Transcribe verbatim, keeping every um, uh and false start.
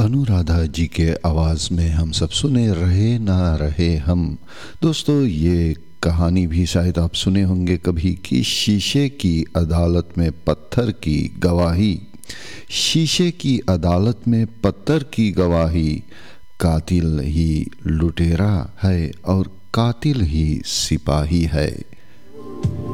अनुराधा जी के आवाज़ में हम सब सुने रहे ना रहे हम। दोस्तों, ये कहानी भी शायद आप सुने होंगे कभी कि शीशे की अदालत में पत्थर की गवाही। शीशे की अदालत में पत्थर की गवाही, कातिल ही लुटेरा है और कातिल ही सिपाही है।